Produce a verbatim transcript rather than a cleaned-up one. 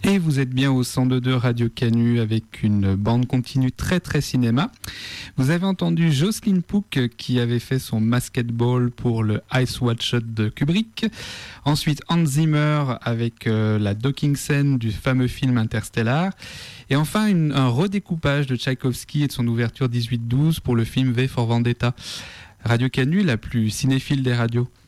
Et vous êtes bien au cent deux point deux Radio Canu avec une bande continue très très cinéma. Vous avez entendu Jocelyn Pook qui avait fait son Masked Ball pour le Ice White Shot de Kubrick. Ensuite Hans Zimmer avec euh, la docking scène du fameux film Interstellar. Et enfin une, un redécoupage de Tchaïkovski et de son ouverture dix-huit douze pour le film V for Vendetta. Radio Canu, la plus cinéphile des radios.